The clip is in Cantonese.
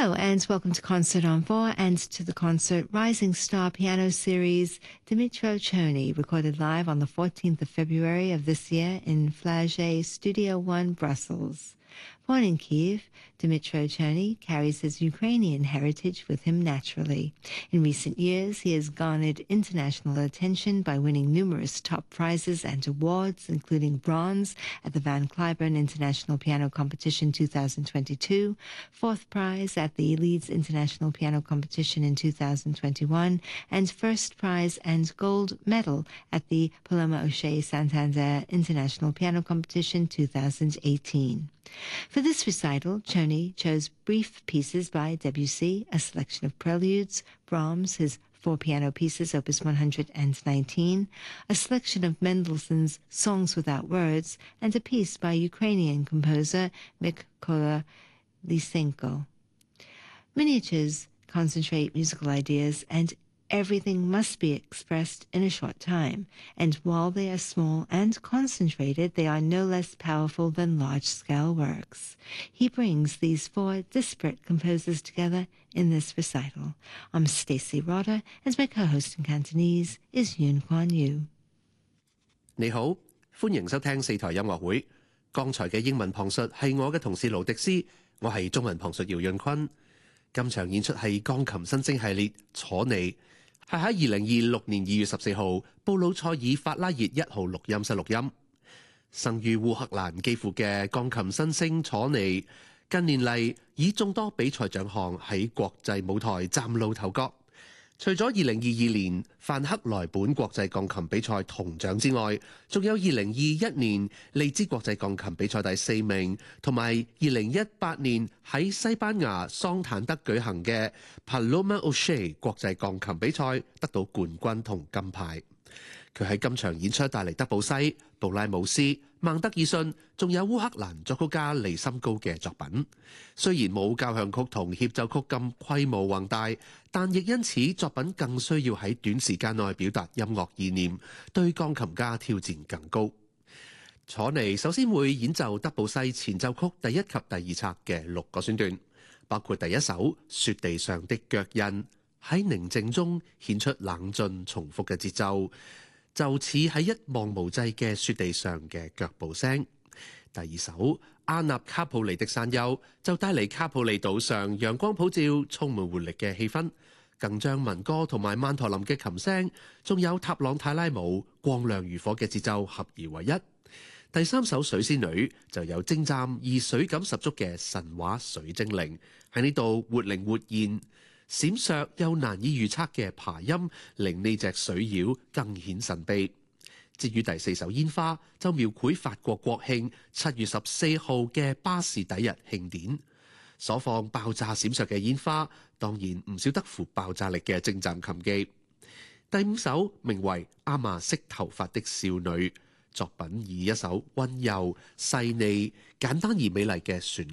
Hello and welcome to Concert on 4 and to the concert Rising Star Piano Series, Dimitro Choni, recorded live on the 14th of February of this year in Flagey Studio 1, Brussels. Born in Kiev, Dimitro Choni carries his Ukrainian heritage with him naturally. In recent years, he has garnered international attention by winning numerous top prizes and awards, including bronze at the Van Cliburn International Piano Competition 2022, fourth prize at the Leeds International Piano Competition in 2021, and first prize and gold medal at the Paloma O'Shea Santander International Piano Competition 2018. For this recital, Choni chose brief pieces by Debussy, a selection of preludes, Brahms, his 4 piano pieces, opus 119, a selection of Mendelssohn's Songs Without Words, and a piece by Ukrainian composer Mykola Lysenko. Miniatures concentrate musical ideas, and everything must be expressed in a short time, and while they are small and concentrated, they are no less powerful than large-scale works. He brings these 4 disparate composers together in this recital. I'm Stacey Rotter, and my co-host in Cantonese is Yun Kuan Yu. 你好，歡迎收聽4台音樂會。剛才嘅英文旁述係我嘅同事盧迪斯，我係中文旁述姚潤坤。今場演出係鋼琴新星系列楚尼，係喺2026年2月14號布魯塞爾法拉熱1號錄音室錄音。生於烏克蘭基輔嘅鋼琴新星楚尼，近年嚟以眾多比賽獎項喺國際舞台嶄露頭角。除咗2022年范克萊本國際鋼琴比賽銅獎之外，仲有2021年利茲國際鋼琴比賽第4名，同埋2018年喺西班牙桑坦德舉行嘅 Paloma O'Shea 國際鋼琴比賽得到冠軍同金牌。佢喺今場演出帶嚟德布西、杜拉姆斯、孟德爾遜，仲有烏克蘭作曲家利森高嘅作品。雖然冇交響曲同協奏曲咁規模宏大，但亦因此作品更需要喺短時間內表達音樂意念，對鋼琴家挑戰更高。楚尼首先會演奏德布西前奏曲第1及第2冊嘅6個選段，包括第1首雪地上的腳印，喺寧靜中顯出冷峻重複嘅節奏，就似喺一望無際嘅雪地上嘅腳步聲。第2首阿納卡普尼的山丘就帶嚟卡普尼島上陽光普照、充滿活力嘅氣氛，更將民歌同埋曼陀林嘅琴聲，仲有塔朗泰拉舞光亮如火嘅節奏合而為一。第3首水仙女就有精湛而水感十足嘅神話水精靈，喺呢度活靈活現，閃爍又難以預測嘅爬音，令呢隻水妖更顯神秘。至於第4首煙花，就描繪法國國慶7月14號嘅巴士底日慶典，所放爆炸閃爍嘅煙花，當然唔少得乎爆炸力嘅精湛琴技。第5首名為《阿瑪色頭髮的少女》，作品以一首溫柔細膩、簡單而美麗嘅旋